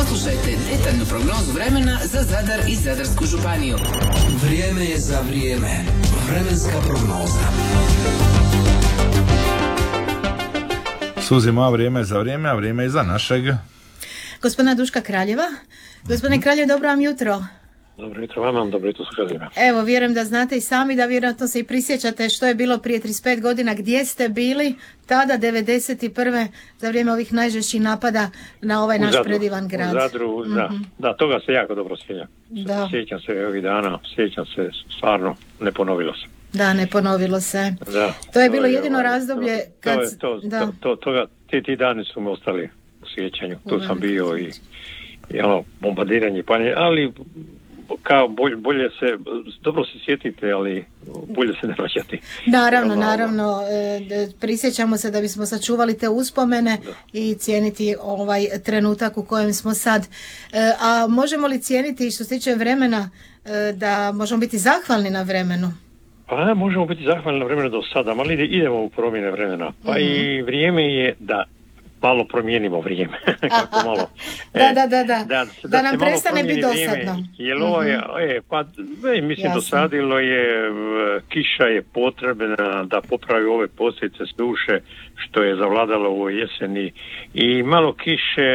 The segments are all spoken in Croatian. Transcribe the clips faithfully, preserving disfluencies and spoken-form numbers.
Poslušajte detaljnu prognozu vremena za Zadar i Zadarsku županiju. Vrijeme je za vrijeme. Vremenska prognoza. Suzi moja, vrijeme je za vrijeme, a vrijeme je za našeg gospodina Duška Kraljeva. Gospodine Kraljev, dobro vam jutro. Dobro jutro vama, dobro jutro slušateljima. Evo, vjerujem da znate i sami, da vjerojatno se i prisjećate što je bilo prije trideset pet godina, gdje ste bili tada devedeset prve za vrijeme ovih najžešćih napada na ovaj naš Zadru, predivan grad. U Zadru, mm-hmm. da, da, toga se jako dobro sjećam. Da. Sjećam se ovih dana, sjećam se, stvarno, ne ponovilo se. Da, ne ponovilo se. Da, to je to bilo je, jedino ovaj, razdoblje to, kad... To, je, to, da. to, to, toga, ti, ti dani su mi ostali u sjećanju. Tu sam bio i, i ono, bombardiranje, panje, ali... kao bolje, bolje se, dobro se sjetite, ali bolje se ne vraćati. Naravno, naravno, e, prisjećamo se da bismo sačuvali te uspomene da. I cijeniti ovaj trenutak u kojem smo sad. E, a možemo li cijeniti, što se tiče vremena, e, da možemo biti zahvalni na vremenu? Pa ne, možemo biti zahvalni na vremenu do sada, ali idemo u promjene vremena. Pa mm-hmm. i vrijeme je da malo promijenimo vrijeme. Kako malo. da, da, da, da. Da, da, da nam prestane biti dosadno. Jer ovo je, e, pa, e, mislim, Jasno. dosadilo je, kiša je potrebna da popravi ove posljedice suše što je zavladalo u ovoj jeseni i malo kiše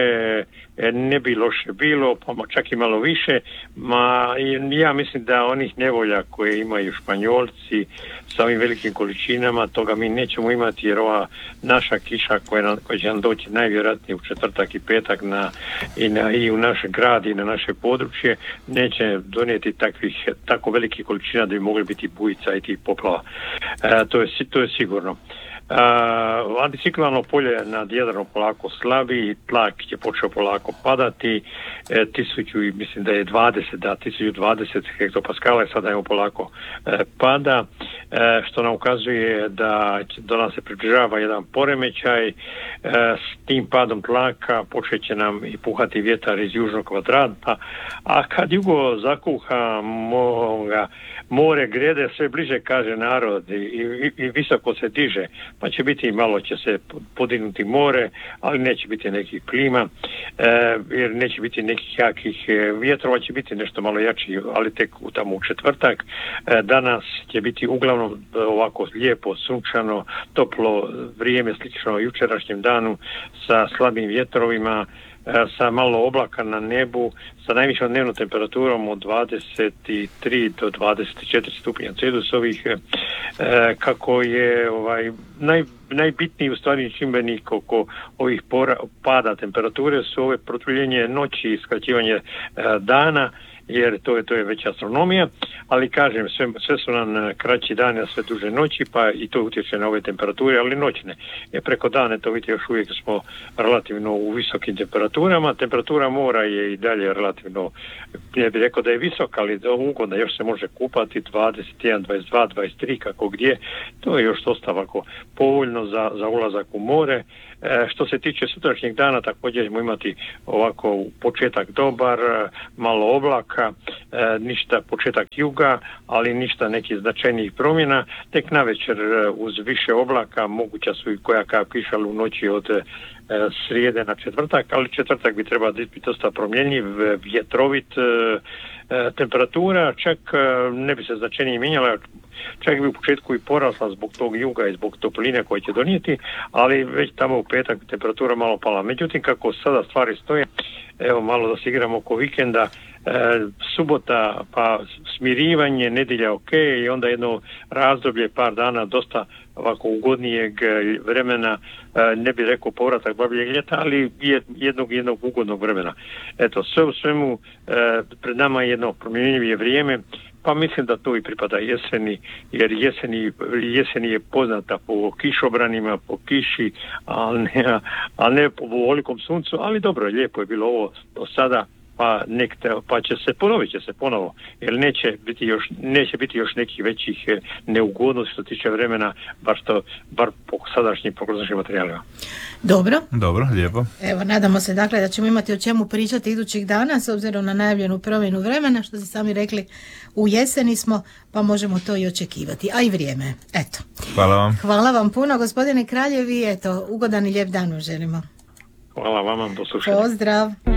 ne bi loše bilo, pa čak i malo više, ma ja mislim da onih nevolja koje imaju Španjolci sa ovim velikim količinama, toga mi nećemo imati, jer ova naša kiša koja, nam, koja će nam doći najvjerojatnije u četvrtak i petak na, i, na, i u naš grad i na naše područje, neće donijeti takvih, tako velikih količina da bi mogli biti bujica i tih poplava. E, to je, to je sigurno. Uh, anticiklonalno polje nad Jadranom polako slabi, tlak je počeo polako padati, e, tisuću i mislim da je dvadeset, da, tisuću dvadeset hektopaskala sada je polako e, pada, e, što nam ukazuje da do nas se približava jedan poremećaj, e, s tim padom tlaka počet će nam i puhati vjetar iz južnog kvadrata, a kad jugo zakuha moga, more grede sve bliže, kaže narod, i, i, i visoko se diže, pa će biti, malo će se podignuti more, ali neće biti nekih plima, e, jer neće biti nekih jakih vjetrova, će biti nešto malo jači, ali tek u, tamo u četvrtak. E, danas će biti uglavnom ovako lijepo, sunčano, toplo vrijeme, slično jučerašnjem danu, sa slabim vjetrovima, sa malo oblaka na nebu, sa najvišom dnevnom temperaturom od dvadeset tri do dvadeset četiri stupnja Celzijusovih, e, kako je ovaj naj, najbitniji u stvari čimbenik oko ovih pora, pada temperature su ove produljenje noći i skraćivanje e, dana, jer to je, to je već astronomija, ali kažem, sve, sve su nam kraći dani, a sve duže noći, pa i to utječe na ove temperature, ali noćne. Jer preko dane, to vidite, još uvijek smo relativno u visokim temperaturama, temperatura mora je i dalje relativno, ne bih rekao da je visoka, ali ugodna, još se može kupati dvadeset jedan, dvadeset dva, dvadeset tri, kako gdje, to je još dosta ovako povoljno za, za ulazak u more. E, što se tiče sutrašnjeg dana, također ćemo imati ovako početak dobar, malo oblaka, e, ništa početak juga, ali ništa nekih značajnijih promjena. Tek navečer uz više oblaka, moguća su i kojaka kiša u noći od e, srijede na četvrtak, ali četvrtak bi trebao biti dosta promjenjiv, vjetrovit, e, temperatura čak ne bi se značajnije mijenjala, čak bi u početku i porasla zbog tog juga i zbog topline koje će donijeti, ali već tamo u petak temperatura malo pala. Međutim, kako sada stvari stoje, evo malo da se igramo oko vikenda, e, subota pa smirivanje, nedjelja ok, i onda jedno razdoblje, par dana dosta ovako ugodnijeg vremena, e, ne bih rekao povratak babljeg ljeta, ali jednog jednog ugodnog vremena. Eto, sve u svemu e, pred nama je jedno promjenjivije vrijeme, pa mislim da to i pripada jeseni, jer jeseni, jeseni je poznata po kišobranima, po kiši, ali ne, ali ne po velikom suncu, ali dobro, lijepo je bilo ovo do sada, pa nek te, pa će se ponovit će se ponovo, jer neće biti još neće biti još nekih većih neugodnosti što tiče vremena, bar što bar po sadašnjim prognostičkim materijalima. Dobro. Dobro, lijepo. Evo, nadamo se dakle da ćemo imati o čemu pričati idućih dana s obzirom na najavljenu promjenu vremena, što ste sami rekli, u jeseni smo, pa možemo to i očekivati, a i vrijeme. Eto. Hvala vam. Hvala vam puno, gospodine Kraljevi, eto, ugodan i lijep dan vam želimo. Hvala vama, do slušanja. Pozdrav.